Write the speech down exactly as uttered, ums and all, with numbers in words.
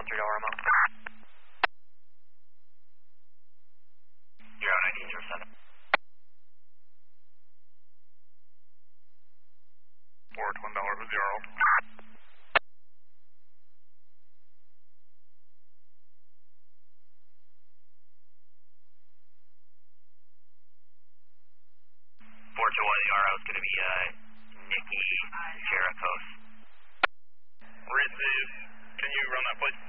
three dollar amount. You're on nineteen zero seven. Four twin dollar zero. Four two one, the R O is going to be uh, Nikki Jericho. Receive. Can you run that, please?